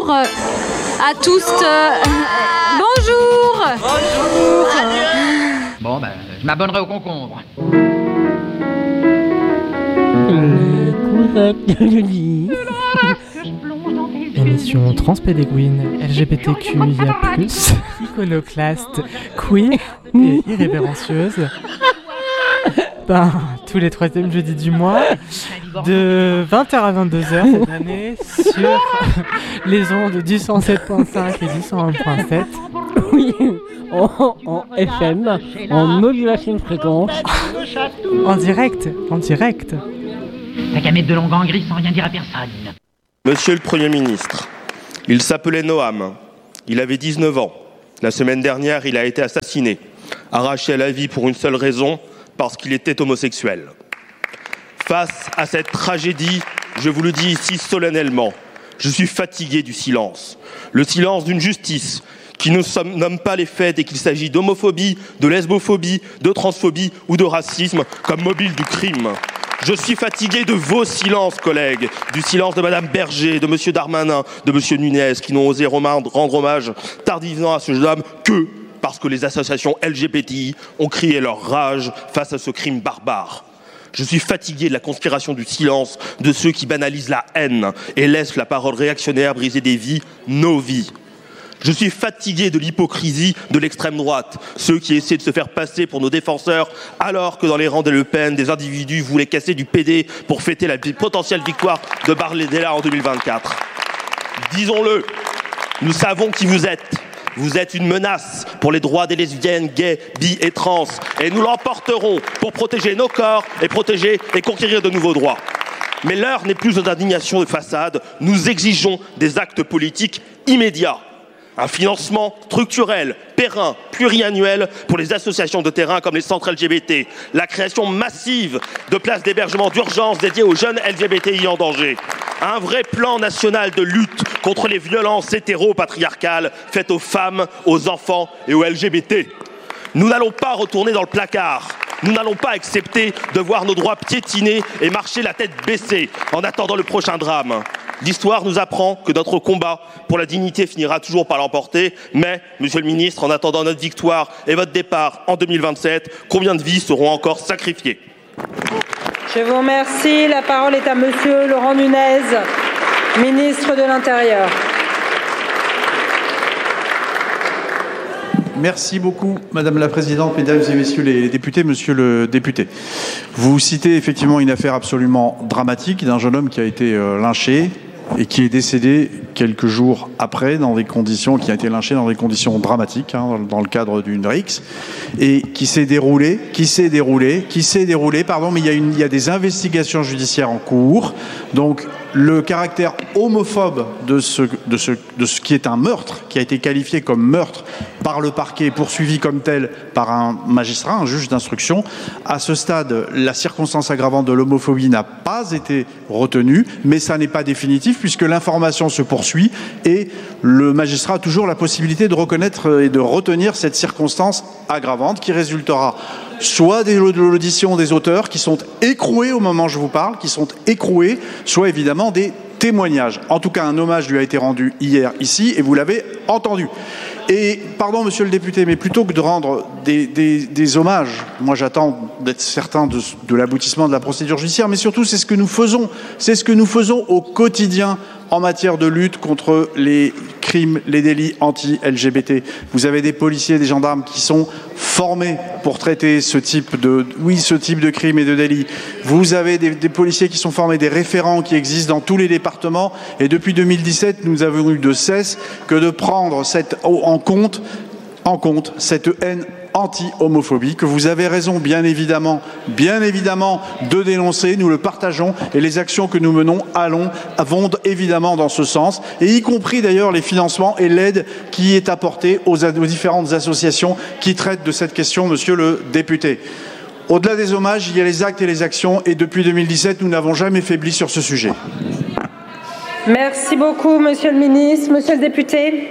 bonjour à tous. Bonjour. Bonjour. Bon, ben, je m'abonnerai au concombre. Émission transpédéguine, LGBTQIA+, iconoclaste, queer et irrévérencieuse. Tous les troisièmes jeudis du mois, de 20h à 22h cette année, sur les ondes du 107.5 et du 101.7. Oui, en FM, en modulation de fréquence. En direct. T'as qu'à mettre de longue en gris sans rien dire à personne. Monsieur le Premier ministre, il s'appelait Noam. Il avait 19 ans. La semaine dernière, il a été assassiné, arraché à la vie pour une seule raison, parce qu'il était homosexuel. Face à cette tragédie, je vous le dis ici solennellement, je suis fatigué du silence. Le silence d'une justice qui ne nomme pas les faits dès qu'il s'agit d'homophobie, de lesbophobie, de transphobie ou de racisme comme mobile du crime. Je suis fatigué de vos silences, collègues, du silence de Madame Berger, de Monsieur Darmanin, de Monsieur Nunez, qui n'ont osé rendre hommage tardivement à ce jeune homme que parce que les associations LGBTI ont crié leur rage face à ce crime barbare. Je suis fatigué de la conspiration du silence de ceux qui banalisent la haine et laissent la parole réactionnaire briser des vies, nos vies. Je suis fatigué de l'hypocrisie de l'extrême droite, ceux qui essaient de se faire passer pour nos défenseurs, alors que dans les rangs des Le Pen, des individus voulaient casser du PD pour fêter la potentielle victoire de Bardella en 2024. Disons-le, nous savons qui vous êtes. Vous êtes une menace pour les droits des lesbiennes, gays, bi et trans, et nous l'emporterons pour protéger nos corps et protéger et conquérir de nouveaux droits. Mais l'heure n'est plus aux indignations de façade, nous exigeons des actes politiques immédiats. Un financement structurel, périn, pluriannuel pour les associations de terrain comme les centres LGBT. La création massive de places d'hébergement d'urgence dédiées aux jeunes LGBTI en danger. Un vrai plan national de lutte contre les violences hétéro-patriarcales faites aux femmes, aux enfants et aux LGBT. Nous n'allons pas retourner dans le placard. Nous n'allons pas accepter de voir nos droits piétinés et marcher la tête baissée en attendant le prochain drame. L'histoire nous apprend que notre combat pour la dignité finira toujours par l'emporter. Mais, Monsieur le Ministre, en attendant notre victoire et votre départ en 2027, combien de vies seront encore sacrifiées ? Je vous remercie. La parole est à Monsieur Laurent Nunez, ministre de l'Intérieur. Merci beaucoup, Madame la Présidente, Mesdames et Messieurs les députés. Monsieur le député, vous citez effectivement une affaire absolument dramatique d'un jeune homme qui a été lynché et qui est décédé quelques jours après qui a été lynché dans des conditions dramatiques, dans le cadre d'une rixe, et qui s'est déroulé, mais il y a des investigations judiciaires en cours. Donc, le caractère homophobe de ce qui est un meurtre, qui a été qualifié comme meurtre par le parquet, poursuivi comme tel par un magistrat, un juge d'instruction. À ce stade, la circonstance aggravante de l'homophobie n'a pas été retenue, mais ça n'est pas définitif puisque l'information se poursuit et le magistrat a toujours la possibilité de reconnaître et de retenir cette circonstance aggravante qui résultera soit de l'audition des auteurs qui sont écroués au moment où je vous parle, soit évidemment des témoignages. En tout cas, un hommage lui a été rendu hier ici et vous l'avez entendu. Et, pardon, monsieur le député, mais plutôt que de rendre des hommages, moi j'attends d'être certain de l'aboutissement de la procédure judiciaire, mais surtout c'est ce que nous faisons. C'est ce que nous faisons au quotidien en matière de lutte contre les crimes, les délits anti-LGBT. Vous avez des policiers, des gendarmes qui sont formés pour traiter ce type de crimes et de délits. Vous avez des policiers qui sont formés, des référents qui existent dans tous les départements. Et depuis 2017, nous avons eu de cesse que de prendre en compte cette haine anti-homophobie, que vous avez raison, bien évidemment, de dénoncer. Nous le partageons et les actions que nous menons vont évidemment dans ce sens, et y compris d'ailleurs les financements et l'aide qui est apportée aux différentes associations qui traitent de cette question, monsieur le député. Au-delà des hommages, il y a les actes et les actions, et depuis 2017, nous n'avons jamais faibli sur ce sujet. Merci beaucoup, monsieur le ministre. Monsieur le député.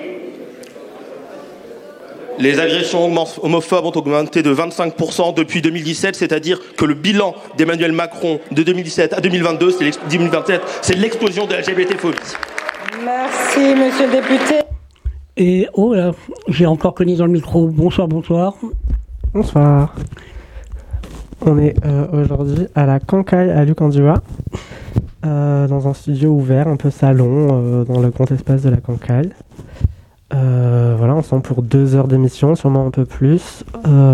Les agressions homophobes ont augmenté de 25% depuis 2017, c'est-à-dire que le bilan d'Emmanuel Macron de 2017 à 2027, c'est l'explosion de la LGBT-phobie. Merci, monsieur le député. Et oh là, j'ai encore connu dans le micro. Bonsoir, bonsoir. Bonsoir. On est aujourd'hui à la Cancaille à Lucandiwa, dans un studio ouvert, un peu salon, dans le grand espace de la Cancaille. Voilà, ensemble pour 2 heures d'émission, sûrement un peu plus.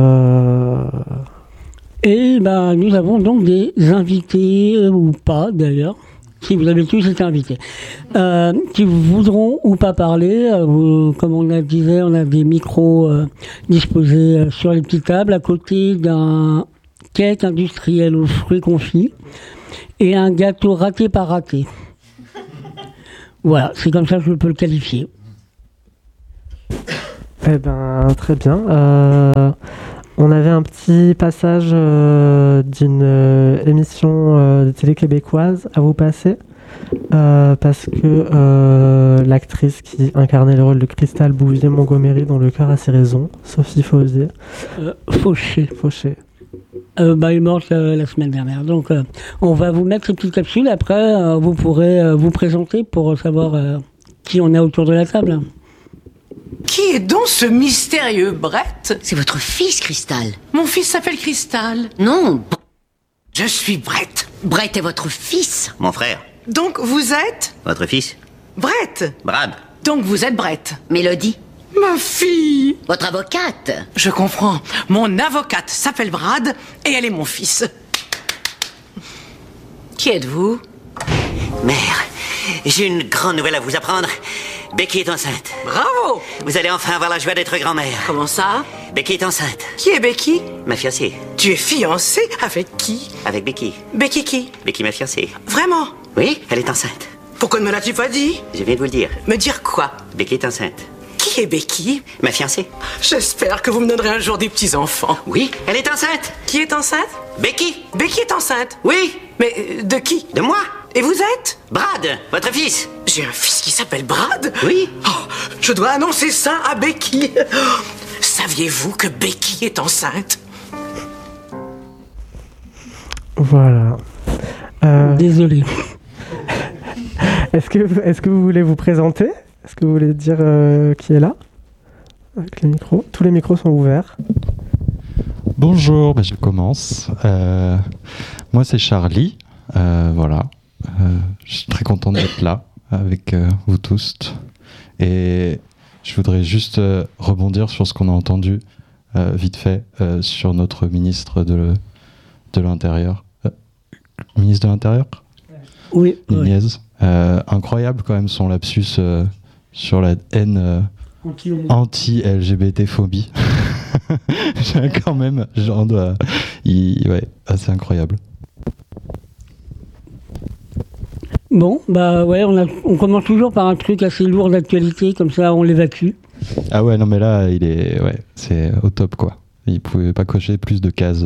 Et nous avons donc des invités, ou pas d'ailleurs, si vous avez tous été invités, qui voudront ou pas parler. Comme on a disait, on a des micros disposés sur les petites tables à côté d'un cake industriel aux fruits confits et un gâteau raté par raté. Voilà, c'est comme ça que je peux le qualifier. Eh ben, très bien. On avait un petit passage d'une émission de télé québécoise à vous passer, parce que l'actrice qui incarnait le rôle de Cristal Bouvier-Montgomery dans Le cœur a ses raisons, Sophie Fauzier. Fauché. Elle est morte la semaine dernière. Donc, on va vous mettre ces petites capsules. Après, vous pourrez vous présenter pour savoir qui on a autour de la table. Qui est donc ce mystérieux Brett? C'est votre fils, Cristal. Mon fils s'appelle Cristal. Non, Je suis Brett. Brett est votre fils. Mon frère. Donc vous êtes Votre fils. Brett. Brad. Donc vous êtes Brett. Mélodie. Ma fille. Votre avocate. Je comprends. Mon avocate s'appelle Brad et elle est mon fils. Qui êtes-vous? Mère, j'ai une grande nouvelle à vous apprendre. Becky est enceinte. Bravo. Vous allez enfin avoir la joie d'être grand-mère. Comment ça? Becky est enceinte. Qui est Becky? Ma fiancée. Tu es fiancé avec qui? Avec Becky. Becky qui? Becky, ma fiancée. Vraiment? Oui, elle est enceinte. Pourquoi ne me l'as-tu pas dit? Je viens de vous le dire. Me dire quoi? Becky est enceinte. Qui est Becky? Ma fiancée. J'espère que vous me donnerez un jour des petits-enfants. Oui, elle est enceinte. Qui est enceinte? Becky. Becky est enceinte? Oui. Mais de qui? De moi. Et vous êtes? Brad, votre fils. J'ai un fils qui s'appelle Brad? Oui. Oh, je dois annoncer ça à Becky. Saviez-vous que Becky est enceinte? Voilà. Désolé. Est-ce que vous voulez vous présenter? Est-ce que vous voulez dire qui est là? Avec les micros. Tous les micros sont ouverts. Bonjour, je commence. Moi, c'est Charlie. Voilà. Je suis très content d'être là avec vous tous. Et je voudrais juste rebondir sur ce qu'on a entendu vite fait sur notre ministre de l'Intérieur. Ministre de l'Intérieur ? Oui. Nunez. Incroyable quand même son lapsus sur la haine anti-LGBT-phobie. Quand même, c'est incroyable. Bon, on commence toujours par un truc assez lourd d'actualité, comme ça on l'évacue. Ah ouais, non mais là, c'est au top quoi. Il pouvait pas cocher plus de cases.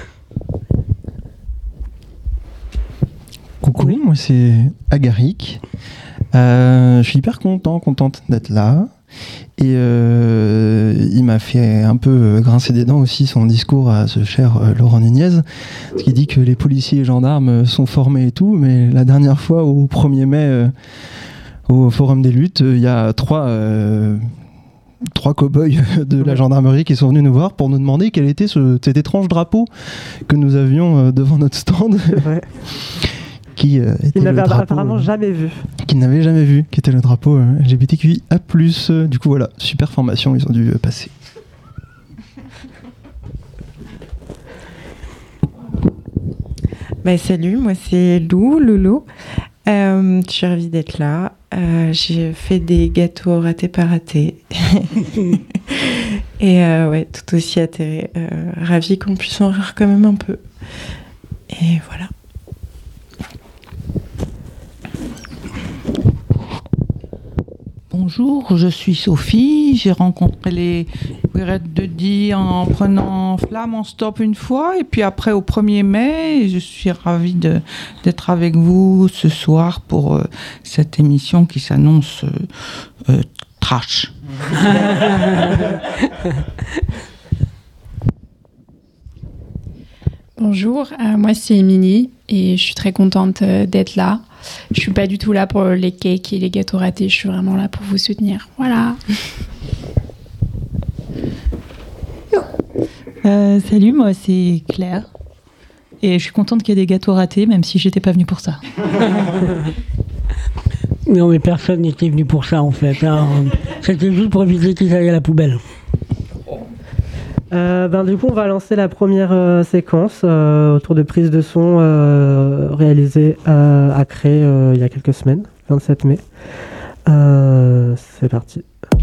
Coucou, moi c'est Agaric. Je suis hyper contente d'être là. Et il m'a fait un peu grincer des dents aussi son discours à ce cher Laurent Nunez, qui dit que les policiers et gendarmes sont formés et tout, mais la dernière fois au 1er mai au Forum des luttes, il y a trois cow-boys de la gendarmerie qui sont venus nous voir pour nous demander quel était cet étrange drapeau que nous avions devant notre stand. Ouais. Qui était il n'avait drapeau, apparemment jamais vu. Qu'il n'avait jamais vu, qui était le drapeau LGBTQIA+. Du coup, voilà, super formation, ils ont dû passer. Salut, moi c'est Loulou. Je suis ravie d'être là. J'ai fait des gâteaux ratés par ratés. Et tout aussi atterré. Ravie qu'on puisse en rire quand même un peu. Et voilà. Bonjour, je suis Sophie. J'ai rencontré les Ouirettes de Die en prenant Flamme en stop une fois, et puis après au 1er mai, je suis ravie d'être avec vous ce soir pour cette émission qui s'annonce trash. Bonjour, moi c'est Émilie et je suis très contente d'être là. Je suis pas du tout là pour les cakes et les gâteaux ratés. Je suis vraiment là pour vous soutenir. Voilà. Salut, moi c'est Claire. Et je suis contente qu'il y ait des gâteaux ratés, même si j'étais pas venue pour ça. Non, mais personne n'était venu pour ça, en fait. Hein. C'était juste pour éviter qu'ils aillent à la poubelle. Du coup, on va lancer la première séquence autour de prise de son réalisée à Cré il y a quelques semaines, 27 mai. C'est parti.